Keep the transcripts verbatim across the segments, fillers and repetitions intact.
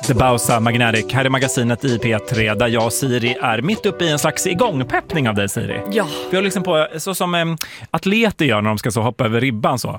The Bausa Magnetic. Här är magasinet i P tre där jag och Siri är mitt uppe i en slags igångpeppning av dig, Siri. Ja. Vi har liksom på, så som eh, atleter gör när de ska så hoppa över ribban så.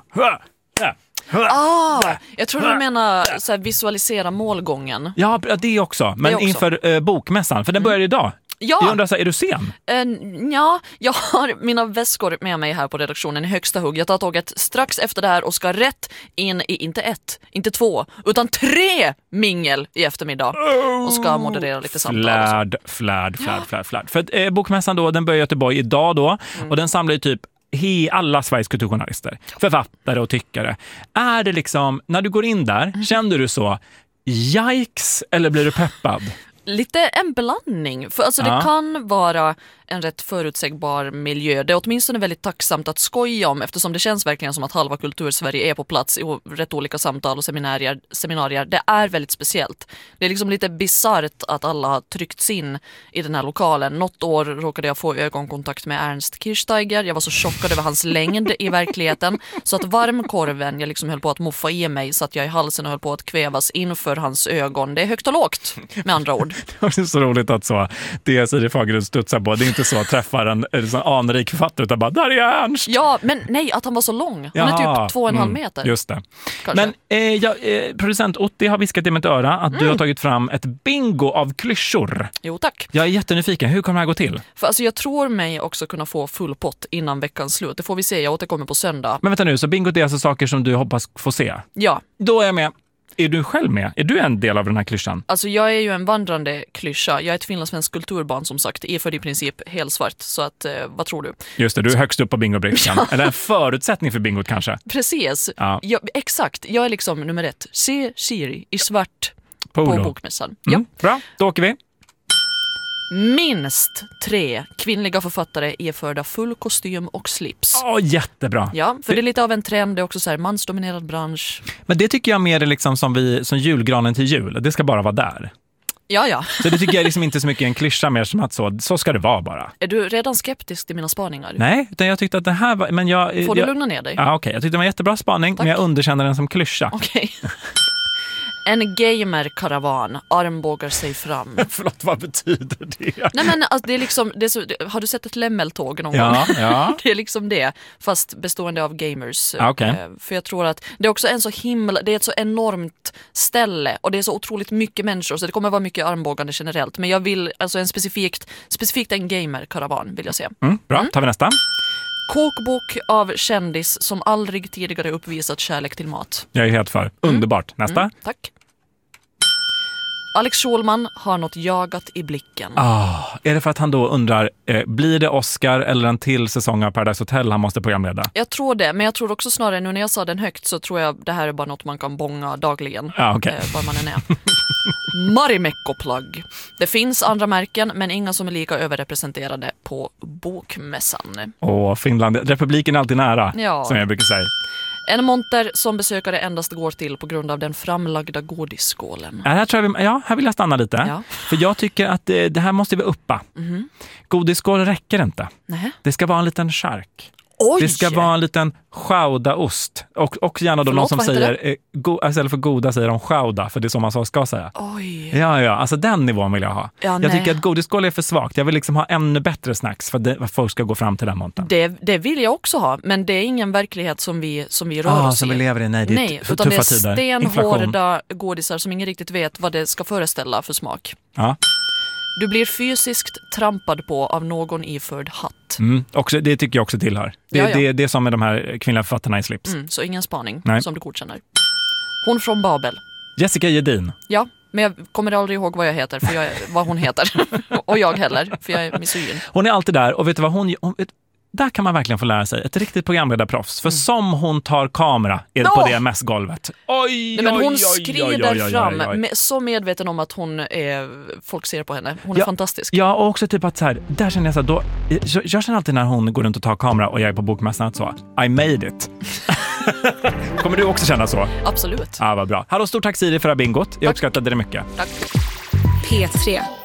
Ah, jag tror du menar så här, visualisera målgången. Ja, det också. Men det också. Inför eh, bokmässan, för den börjar idag. Ja. Jag undrar så här, är du sen? Uh, ja, jag har mina väskor med mig här på redaktionen i högsta hugg. Jag tar tåget strax efter det här och ska rätt in i inte ett, inte två, utan tre mingel i eftermiddag. Och ska moderera lite samtal. Flärd, flärd, flärd, flärd, flärd. För eh, bokmässan då, den börjar i Göteborg idag då. Mm. Och den samlar ju typ he, alla Sveriges kulturjournalister, författare och tyckare. Är det liksom, när du går in där, mm. känner du så, yikes, eller blir du peppad? Lite en blandning, för alltså ja. Det kan vara en rätt förutsägbar miljö. Det är åtminstone väldigt tacksamt att skoja om, eftersom det känns verkligen som att halva kultursverige är på plats i rätt olika samtal och seminarier. seminarier. Det är väldigt speciellt. Det är liksom lite bizarrt att alla har tryckts in i den här lokalen. Något år råkade jag få ögonkontakt med Ernst Kirchsteiger. Jag var så chockad över hans längd i verkligheten, så att varmkorven jag liksom höll på att muffa i mig, så att jag i halsen och höll på att kvävas inför hans ögon. Det är högt och lågt, med andra ord. Det är så roligt att så, det Siri Fagerlund studsar på, det är inte så att träffa en, en sån anrik författare utan bara, där är Ernst. Ja, men nej, att han var så lång. Han Jaha, är typ två och en halv meter. Mm, just det. Kanske. Men eh, ja, eh, producent Otti har viskat i mitt öra att mm. du har tagit fram ett bingo av klyschor. Jo, tack. Jag är jättenyfiken. Hur kommer det här gå till? För alltså, jag tror mig också kunna få full pott innan veckans slut. Det får vi se. Jag återkommer på söndag. Men vänta nu, så bingo är alltså saker som du hoppas få se? Ja. Då är jag med. Är du själv med? Är du en del av den här klyschan? Alltså jag är ju en vandrande klyscha. Jag är ett finlandssvenskt kulturbarn som sagt. Är för i princip helt svart. Så att, eh, vad tror du? Just det, du är högst upp på bingobrickan. Ja. Eller en förutsättning för bingot kanske. Precis. Ja. Jag, exakt. Jag är liksom nummer ett. Se Siri i svart Polo. På bokmässan. Mm. Ja. Bra, då åker vi. Minst tre kvinnliga författare eförda full kostym och slips. Åh, oh, jättebra. Ja, för det... det är lite av en trend. Det är också så här mansdominerad bransch. Men det tycker jag mer är liksom som, vi, som julgranen till jul. Det ska bara vara där. Ja, ja. Så det tycker jag liksom inte så mycket en klyscha, mer som att så, så ska det vara bara. Är du redan skeptisk till mina spaningar? Nej, utan jag tyckte att det här var... Men jag, Får du jag, lugna ner dig? Ja, okej. Okay. Jag tyckte det var en jättebra spaning, Tack. Men jag underkänner den som klyscha. Okej. Okay. En gamer-karavan armbågar sig fram. Förlåt, vad betyder det? Nej, men alltså, det är liksom, det är så, har du sett ett lämmeltåg någon ja, gång? Ja. Det är liksom det, fast bestående av gamers. Okay. För jag tror att det är också en så himla, det är ett så enormt ställe och det är så otroligt mycket människor, så det kommer vara mycket armbågande generellt. Men jag vill, alltså en specifikt, specifikt en gamer-karavan vill jag se. Mm, bra, tar vi nästa. Kokbok av kändis som aldrig tidigare uppvisat kärlek till mat. Jag är helt för. Underbart. Nästa. Mm, tack. Alex Schulman har något jagat i blicken. Ah, är det för att han då undrar, eh, blir det Oscar eller en till säsong av Paradise Hotel han måste programleda? Jag tror det, men jag tror också snarare, nu när jag sa den högt så tror jag det här är bara något man kan bonga dagligen. Ah, okay. eh, var man än är. Marimekko-plagg. Det finns andra märken, men inga som är lika överrepresenterade på bokmässan. Åh, Finland. Republiken är alltid nära, ja. Som jag brukar säga. En monter som besökare endast går till på grund av den framlagda godisskålen. Här, tror jag vi, ja, här vill jag stanna lite. Ja. För jag tycker att det, det här måste vi uppa. Mm-hmm. Godisskål räcker inte. Nähä. Det ska vara en liten chark. Oj. Det ska vara en liten chaudaost. Och, och gärna då Förlåt, någon som säger, eh, go, istället för goda säger de chauda, för det är så man så ska säga. Oj. Ja, ja, alltså den nivån vill jag ha. Ja, jag nej. tycker att godisskål är för svagt. Jag vill liksom ha ännu bättre snacks för att folk ska gå fram till den monten. Det, det vill jag också ha, men det är ingen verklighet som vi, som vi rör ah, oss som i. vi lever i. Nej, det är nej, t- utan tuffa det är tider. stenhårda godisar som ingen riktigt vet vad det ska föreställa för smak. Ja. Du blir fysiskt trampad på av någon iförd hatt. Mm, också, det tycker jag också tillhör. Det, ja, ja. det, det är som med de här kvinnliga författarna i slips. Mm, så ingen spaning Nej. som du godkänner. Hon från Babel. Jessica Jedin. Ja, men jag kommer aldrig ihåg vad jag heter, för jag, vad hon heter. Och jag heller, för jag är misogyn. Hon är alltid där och vet du vad hon... hon där kan man verkligen få lära sig ett riktigt programledarproffs. För mm. som hon tar kamera är det oh! på det mässgolvet. Oj, Nej, men hon oj, skrider oj, oj, fram oj, oj. Med, så medveten om att hon är, folk ser på henne. Hon är ja, fantastisk. Ja, och också typ att så här, där känner jag så här, då, jag, jag känner alltid när hon går runt och tar kamera och jag är på bokmässan att så, I made it. Kommer du också känna så? Absolut. Ja, vad bra. Hallå, stort tack Siri för det här bingot. Jag tack. Uppskattade det mycket. Tack. P tre.